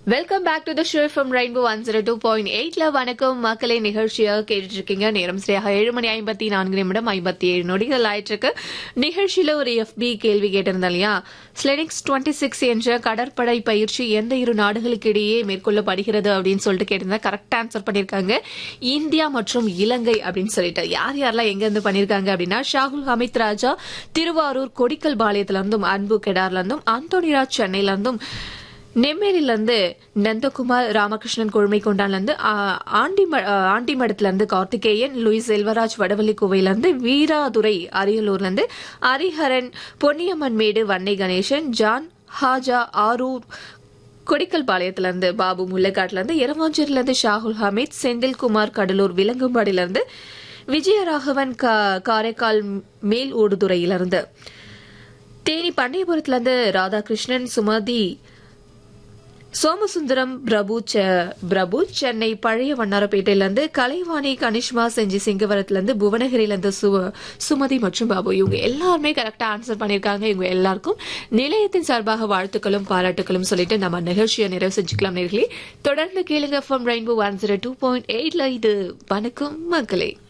Welcome back to the show from rainbow 102.8ல வணக்கம் மக்களே நிகழ்ச்சியா கேட்டுட்டு இருக்கீங்க. நேரம் சரியாக 7:54 57 நொடிகள் ஆயிட்டு இருக்கு. நிகழ்ச்சியில ஒரு FB கேள்வி கேட்டிருந்தா இல்லையா, ஸ்லெனிக்ஸ் 26 என்ற கடற்படை பயிற்சி எந்த இரு நாடுகளுக்கு இடையே மேற்கொள்ளப்படுகிறது அப்படின்னு சொல்லிட்டு கேட்டிருந்தா கரெக்ட் ஆன்சர் பண்ணிருக்காங்க. இந்தியா மற்றும் இலங்கை அப்படின்னு சொல்லிட்டு யார் யாரெல்லாம் எங்க இருந்து பண்ணிருக்காங்க அப்படின்னா, ஷாகுல் ஹமீத் ராஜா திருவாரூர் கொடிக்கல் பாளையத்துல இருந்தும், அன்பு கெடார்ல இருந்தும், அந்தோனிராஜ் சென்னையில இருந்தும், நெம்மேலில இருந்து நந்தகுமார், ராமகிருஷ்ணன் கொழுமைக்கொண்டான்ல இருந்து, ஆண்டிமடத்துல இருந்து கார்த்திகேயன், லூயிஸ் செல்வராஜ் வடவள்ளி கோவையில இருந்து, வீராதுரை அரியலூர்ல இருந்து, ஹரிஹரன் பொன்னியம்மன் மேடு, வன்னை கணேசன், ஜான் ஹாஜா ஆரூர் கொடிக்கல் பாளையத்துல இருந்து, பாபு முல்லைக்காட்டுல இருந்து, இரவாஞ்சேரியில இருந்து ஷாகுல் ஹமீத், செந்தில்குமார் கடலூர் விலங்கும்பாடியில இருந்து, விஜயராகவன் காரைக்கால் மேல் ஓடுதுறையிலிருந்து, தேனி பண்ணையபுரத்துல இருந்து ராதாகிருஷ்ணன், சுமதி, சோமசுந்தரம் பிரபு சென்னை பழைய வண்ணாரப்பேட்டையிலிருந்து, கலைவாணி கனிஷ்மா செஞ்சி சிங்கவரத்திலிருந்து, புவனகிரியிலிருந்து சுமதி மற்றும் பாபு இவங்க எல்லாருமே கரெக்டா ஆன்சர் பண்ணிருக்காங்க. இவங்க எல்லாருக்கும் நிலையத்தின் சார்பாக வாழ்த்துக்களும் பாராட்டுகளும் சொல்லிட்டு நம்ம நிகழ்ச்சியை நிறைவு செஞ்சுக்கலாம். நேர்களே தொடர்ந்து கேளுங்க ஃப்ரம் ரெயின்போ 102.8ல. இது வணக்கம் மக்களே.